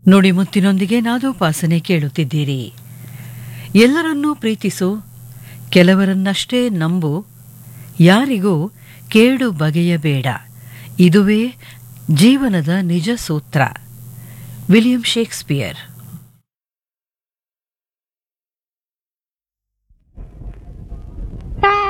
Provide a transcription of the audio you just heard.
ನುಡಿಮುತ್ತಿನೊಂದಿಗೆ ನಾದೋಪಾಸನೆ ಕೇಳುತ್ತಿದ್ದೀರಿ. ಎಲ್ಲರನ್ನೂ ಪ್ರೀತಿಸು, ಕೆಲವರನ್ನಷ್ಟೇ ನಂಬು, ಯಾರಿಗೂ ಕೇಡು ಬಗೆಯಬೇಡ. ಇದುವೇ ಜೀವನದ ನಿಜ ಸೂತ್ರ. William Shakespeare.